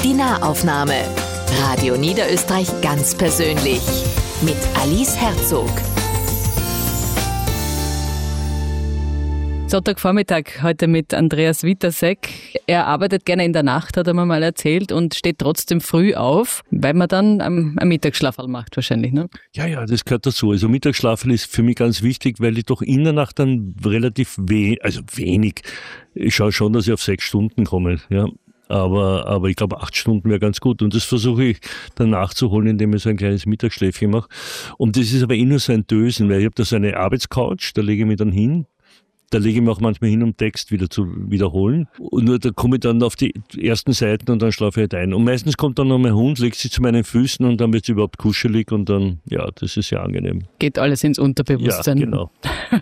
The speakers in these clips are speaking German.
Die Nahaufname. Radio Niederösterreich ganz persönlich. Mit Alice Herzog. Sonntagvormittag heute mit Andreas Witasek. Er arbeitet gerne in der Nacht, hat er mir mal erzählt, und steht trotzdem früh auf, weil man dann am Mittagsschlaf macht wahrscheinlich, ne? Ja, das gehört dazu. Also Mittagsschlafen ist für mich ganz wichtig, weil ich doch in der Nacht dann relativ wenig. Ich schaue schon, dass ich auf 6 Stunden komme, ja. Aber ich glaube, 8 Stunden wäre ganz gut. Und das versuche ich dann nachzuholen, indem ich so ein kleines Mittagsschläfchen mache. Und das ist aber nur so ein Dösen, weil ich habe da so eine Arbeitscouch, da lege ich mich dann hin. Da lege ich mich auch manchmal hin, um Text wieder zu wiederholen. Und nur da komme ich dann auf die ersten Seiten und dann schlafe ich halt ein. Und meistens kommt dann noch mein Hund, legt sich zu meinen Füßen und dann wird es überhaupt kuschelig und dann, ja, das ist ja angenehm. Geht alles ins Unterbewusstsein. Ja, genau.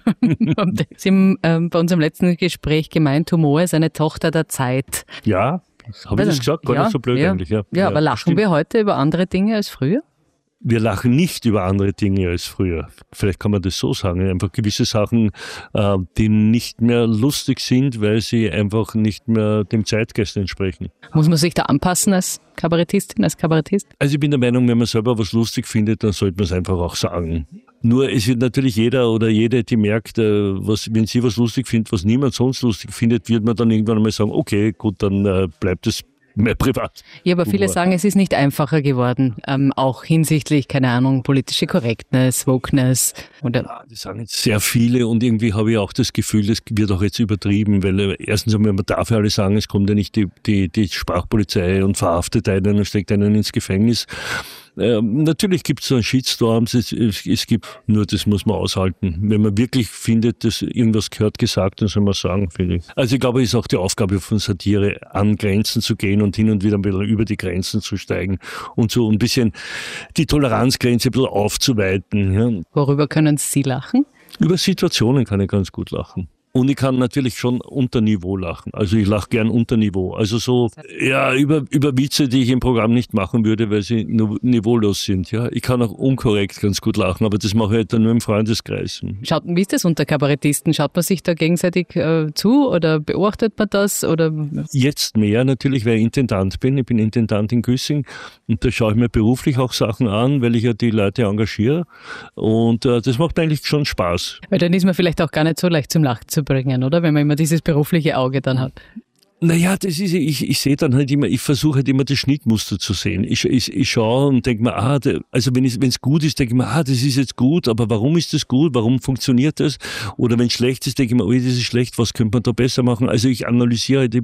Sie haben bei unserem letzten Gespräch gemeint, Humor ist eine Tochter der Zeit. Ja, habe ich das gesagt? Gar nicht so blöd eigentlich. Ja, aber lachen wir heute über andere Dinge als früher? Wir lachen nicht über andere Dinge als früher. Vielleicht kann man das so sagen. Einfach gewisse Sachen, die nicht mehr lustig sind, weil sie einfach nicht mehr dem Zeitgeist entsprechen. Muss man sich da anpassen als Kabarettistin, als Kabarettist? Also ich bin der Meinung, wenn man selber was lustig findet, dann sollte man es einfach auch sagen. Nur es wird natürlich jeder oder jede, die merkt, wenn sie was lustig findet, was niemand sonst lustig findet, wird man dann irgendwann einmal sagen, okay, gut, dann bleibt es mehr privat. Ja, aber viele sagen, es ist nicht einfacher geworden, auch hinsichtlich, keine Ahnung, politische Correctness, Wokeness. Oder ja, das sagen jetzt sehr viele und irgendwie habe ich auch das Gefühl, das wird auch jetzt übertrieben, weil erstens einmal, man darf ja alle sagen, es kommt ja nicht die Sprachpolizei und verhaftet einen und steckt einen ins Gefängnis. Natürlich gibt es so Shitstorms, es gibt, nur das muss man aushalten. Wenn man wirklich findet, dass irgendwas gehört gesagt, dann soll man sagen, finde ich. Also ich glaube, es ist auch die Aufgabe von Satire, an Grenzen zu gehen und hin und wieder ein bisschen über die Grenzen zu steigen und so ein bisschen die Toleranzgrenze ein bisschen aufzuweiten. Ja. Worüber können Sie lachen? Über Situationen kann ich ganz gut lachen. Und ich kann natürlich schon unter Niveau lachen. Also ich lache gern unter Niveau. Also so, ja, über Witze, die ich im Programm nicht machen würde, weil sie niveaulos sind. Ja, ich kann auch unkorrekt ganz gut lachen, aber das mache ich halt dann nur im Freundeskreis. Wie ist das unter Kabarettisten? Schaut man sich da gegenseitig zu oder beobachtet man das? Oder? Jetzt mehr natürlich, weil ich Intendant bin. Ich bin Intendant in Güssing und da schaue ich mir beruflich auch Sachen an, weil ich ja die Leute engagiere. Und das macht eigentlich schon Spaß. Weil dann ist man vielleicht auch gar nicht so leicht zum Lachen zu bringen, oder? Wenn man immer dieses berufliche Auge dann hat. Naja, das ist, ich sehe dann halt immer, ich versuche halt immer das Schnittmuster zu sehen. Ich schaue und denke mir, also wenn es gut ist, denke ich mir, das ist jetzt gut, aber warum ist das gut? Warum funktioniert das? Oder wenn es schlecht ist, denke ich mir, das ist schlecht, was könnte man da besser machen? Also ich analysiere halt,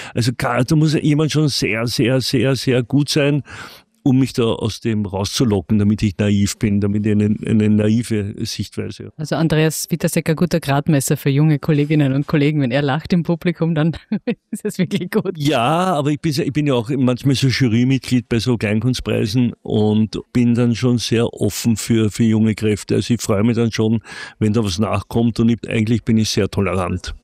da muss jemand schon sehr, sehr, sehr, sehr gut sein, um mich da aus dem rauszulocken, damit ich naiv bin, damit ich eine naive Sichtweise habe. Also Andreas Witasek, ein guter Gradmesser für junge Kolleginnen und Kollegen. Wenn er lacht im Publikum, dann ist es wirklich gut. Ja, aber ich bin ja auch manchmal so Jurymitglied bei so Kleinkunstpreisen und bin dann schon sehr offen für junge Kräfte. Also ich freue mich dann schon, wenn da was nachkommt und eigentlich bin ich sehr tolerant.